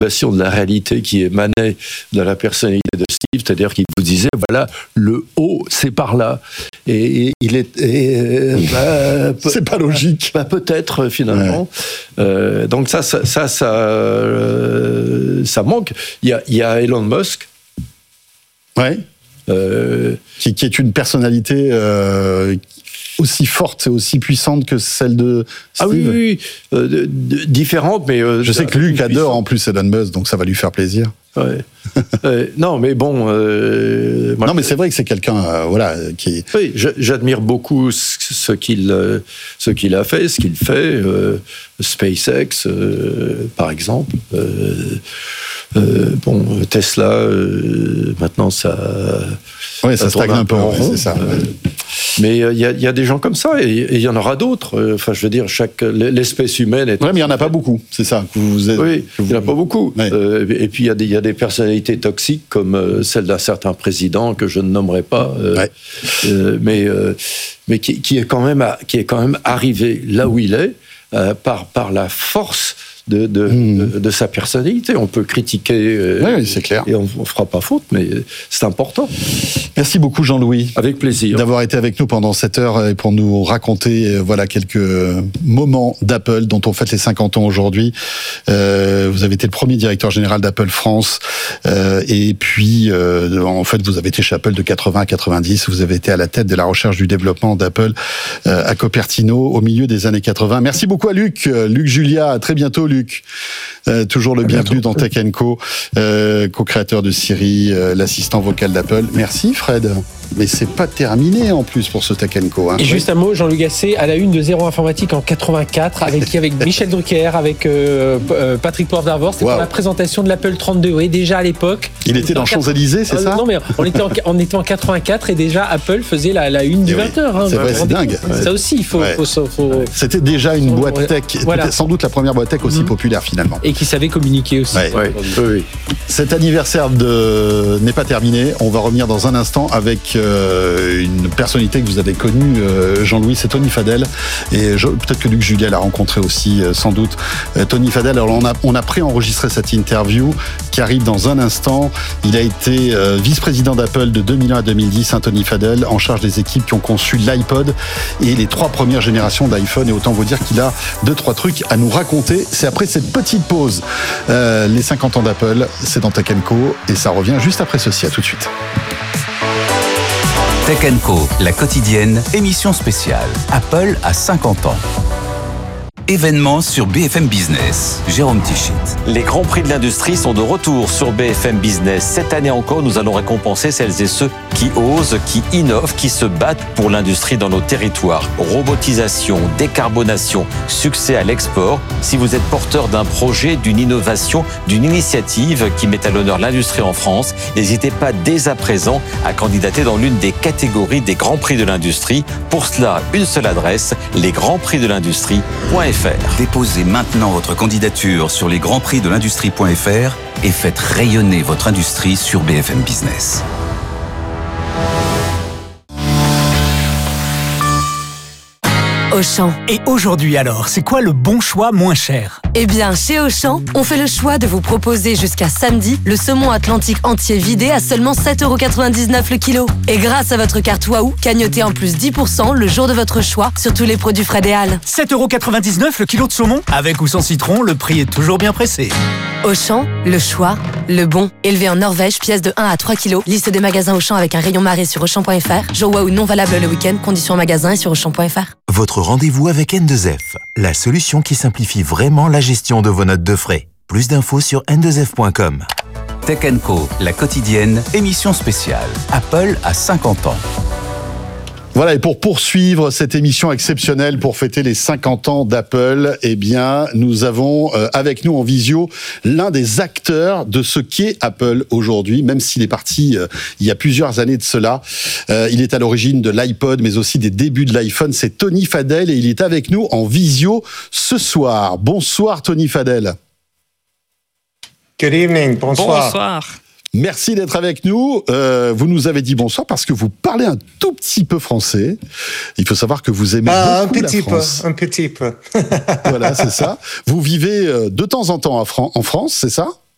de la réalité qui émanait de la personnalité de Steve, c'est-à-dire qu'il vous disait, voilà, le haut, c'est par là. Et il est... c'est pas logique. Peut-être, finalement. Ouais. Donc ça manque. Il y a Elon Musk. Ouais. Qui est une personnalité aussi forte et aussi puissante que celle de Steve. Ah oui, différente, mais... je sais que Luc adore en plus Elon Musk, donc ça va lui faire plaisir. Ouais. Non, mais bon... moi, non, mais c'est vrai que c'est quelqu'un qui... Oui, j'admire beaucoup ce qu'il a fait, ce qu'il fait. SpaceX, par exemple. Tesla, maintenant, ça... Oui, ça stagne un peu en rond. C'est ça. Mais il y a des gens comme ça, et il y en aura d'autres. Enfin, je veux dire, l'espèce humaine est... Oui, mais il n'y en a pas beaucoup, c'est ça. Oui, il n'y en a pas beaucoup. Ouais. Et puis, il y a des personnalités toxiques, comme celle d'un certain président, que je ne nommerai pas, mais qui est quand même arrivé là où il est, par la force de sa personnalité. On peut critiquer, oui, c'est clair. Et on ne fera pas faute, mais c'est important. Merci beaucoup Jean-Louis. Avec plaisir. D'avoir été avec nous pendant cette heure et pour nous raconter quelques moments d'Apple dont on fête les 50 ans aujourd'hui. Vous avez été le premier directeur général d'Apple France et puis en fait vous avez été chez Apple de 80 à 90. Vous avez été à la tête de la recherche du développement d'Apple à Cupertino au milieu des années 80. Merci beaucoup à Luc Julia. À très bientôt Luc. Toujours le bienvenu dans Tech & Co, co-créateur de Siri, l'assistant vocal d'Apple. Merci Fred. Mais c'est pas terminé en plus pour ce Tech & Co. Et juste un mot, Jean-Luc Gasset, à la une de Zéro Informatique en 84, avec Michel Drucker, avec Patrick Poivre d'Arvor. C'était pour la présentation de l'Apple 32. Oui, déjà à l'époque. Il était dans Champs-Élysées, c'est ça? Non, mais on était en 84 et déjà Apple faisait la une du 20h. C'est vrai, c'est dingue. Ça aussi, il faut... C'était déjà une boîte tech, sans doute la première boîte tech aussi populaire finalement. Et qui savait communiquer aussi. Oui. Cet anniversaire n'est pas terminé. On va revenir dans un instant avec une personnalité que vous avez connue, Jean-Louis, c'est Tony Fadell. Et peut-être que Luc Julia l'a rencontré aussi, sans doute. Tony Fadell, alors on a préenregistré cette interview qui arrive dans un instant. Il a été vice-président d'Apple de 2001 à 2010, Tony Fadell, en charge des équipes qui ont conçu l'iPod et les 3 premières générations d'iPhone. Et autant vous dire qu'il a 2-3 trucs à nous raconter. C'est après cette petite pause. Les 50 ans d'Apple, c'est dans Tech & Co. Et ça revient juste après ceci. À tout de suite. Tech & Co, la quotidienne, émission spéciale. Apple a 50 ans. Événement sur BFM Business. Jérôme Tichit. Les grands prix de l'industrie sont de retour sur BFM Business. Cette année encore, nous allons récompenser celles et ceux qui osent, qui innovent, qui se battent pour l'industrie dans nos territoires. Robotisation, décarbonation, succès à l'export. Si vous êtes porteur d'un projet, d'une innovation, d'une initiative qui met à l'honneur l'industrie en France, n'hésitez pas dès à présent à candidater dans l'une des catégories des grands prix de l'industrie. Pour cela, une seule adresse, lesgrandsprixdelindustrie.fr. Déposez maintenant votre candidature sur lesgrandsprixdelindustrie.fr et faites rayonner votre industrie sur BFM Business. Auchan. Et aujourd'hui alors, c'est quoi le bon choix moins cher? Eh bien, chez Auchan, on fait le choix de vous proposer jusqu'à samedi le saumon atlantique entier vidé à seulement 7,99€ le kilo. Et grâce à votre carte Waouh, cagnotez en plus 10% le jour de votre choix sur tous les produits Fred et Al. 7,99€ le kilo de saumon? Avec ou sans citron, le prix est toujours bien pressé. Auchan, le choix, le bon. Élevé en Norvège, pièce de 1 à 3 kilos. Liste des magasins Auchan avec un rayon marée sur Auchan.fr. Jour Waouh non valable le week-end. Conditions en magasin et sur Auchan.fr. Votre rendez-vous avec N2F, la solution qui simplifie vraiment la gestion de vos notes de frais. Plus d'infos sur n2f.com. Tech & Co, la quotidienne, émission spéciale. Apple a 50 ans. Voilà, et pour poursuivre cette émission exceptionnelle pour fêter les 50 ans d'Apple, eh bien, nous avons avec nous en visio l'un des acteurs de ce qu'est Apple aujourd'hui, même s'il est parti il y a plusieurs années de cela. Il est à l'origine de l'iPod, mais aussi des débuts de l'iPhone. C'est Tony Fadell et il est avec nous en visio ce soir. Bonsoir Tony Fadell. Good evening, bonsoir. Bonsoir. Merci d'être avec nous. Vous nous avez dit bonsoir parce que vous parlez un tout petit peu français. Il faut savoir que vous aimez beaucoup la France. Un petit peu. Voilà, c'est ça. Vous vivez de temps en temps en France, c'est ça ?